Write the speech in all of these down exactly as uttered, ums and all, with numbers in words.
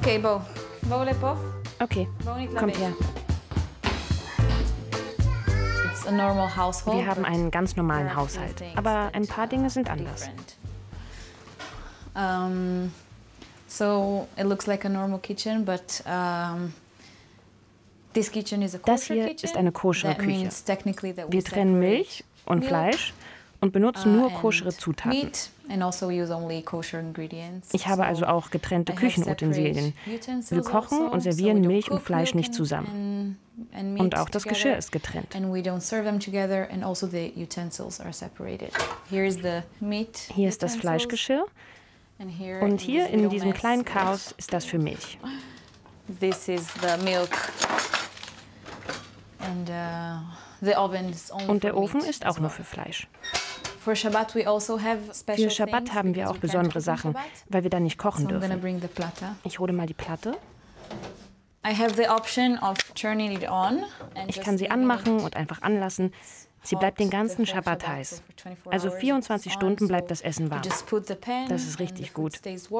Okay, Bo. Bo le po. Okay, kommt her. It's a normal household. Wir haben einen ganz normalen Haushalt, aber ein paar Dinge sind anders. Um, so it looks like a normal kitchen, but um, this kitchen is a kosher Das hier kitchen. ist eine koschere That Küche. means technically that we Wir trennen Milch und milk, Fleisch und benutzen uh, nur and koschere Zutaten. meat, and also we use only kosher ingredients. Ich habe also auch getrennte I have Küchenutensilien. separate utensils Wir kochen also, und so servieren we don't Milch und cook Fleisch milk nicht and- zusammen. and- and meat Und auch das together. Geschirr ist getrennt. And we don't serve them together, and also the utensils are separated. Here is the meat Hier ist das utensils, Fleischgeschirr and here und in hier this in little diesem mess kleinen is- Chaos ist das für Milch. This is the milk. And uh, the oven is only Und der for Ofen meat ist as auch nur well. für Fleisch. For Shabbat we also have special Für Schabbat things haben wir because auch we can't besondere cook on Sachen, Shabbat. weil wir dann nicht kochen So I'm gonna dürfen. bring the plata. Ich hole mal die Platte. I have the option of turning it on. And Ich just kann sie leaving anmachen it und einfach anlassen. Sie bleibt den ganzen Schabbat heiß. Also vierundzwanzig Stunden bleibt das Essen warm. Das ist richtig gut.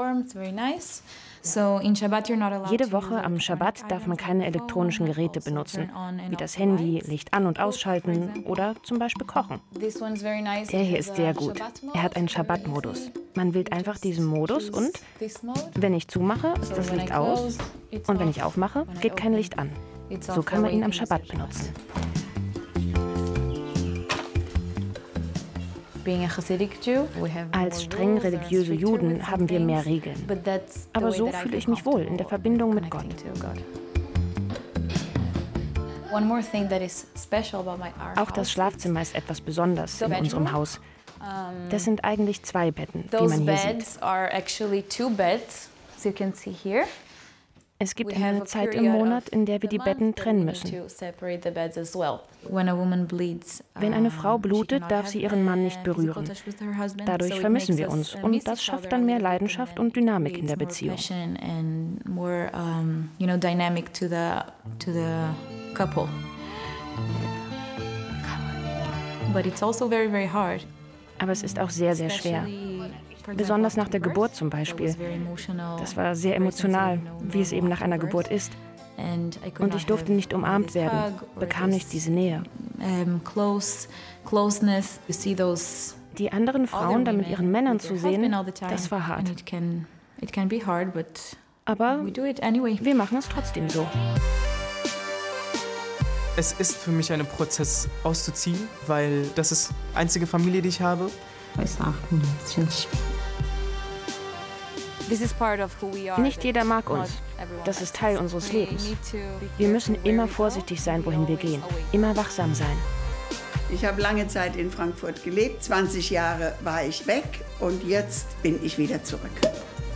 Jede Woche am Schabbat darf man keine elektronischen Geräte benutzen, wie das Handy, Licht an- und ausschalten oder zum Beispiel kochen. Der hier ist sehr gut. Er hat einen Schabbat-Modus. Man wählt einfach diesen Modus und wenn ich zumache, ist das Licht aus und wenn ich aufmache, geht kein Licht an. So kann man ihn am Schabbat benutzen. Als streng religiöse Juden haben wir mehr Regeln. Aber so fühle ich mich wohl in der Verbindung mit Gott. Auch das Schlafzimmer ist etwas Besonderes in unserem Haus. Das sind eigentlich zwei Betten, wie man hier sieht. Es gibt eine Zeit im Monat, in der wir die Betten trennen müssen. Wenn eine Frau blutet, darf sie ihren Mann nicht berühren. Dadurch vermissen wir uns und das schafft dann mehr Leidenschaft und Dynamik in der Beziehung. Aber es ist auch sehr, sehr schwer. Besonders nach der Geburt zum Beispiel. Das war sehr emotional, wie es eben nach einer Geburt ist. Und ich durfte nicht umarmt werden, bekam nicht diese Nähe. Die anderen Frauen dann mit ihren Männern zu sehen, das war hart. Aber wir machen es trotzdem so. Es ist für mich ein Prozess auszuziehen, weil das ist die einzige Familie, die ich habe. Nicht jeder mag uns. Das ist Teil unseres Lebens. Wir müssen immer vorsichtig sein, wohin wir gehen. Immer wachsam sein. Ich habe lange Zeit in Frankfurt gelebt. zwanzig Jahre war ich weg und jetzt bin ich wieder zurück.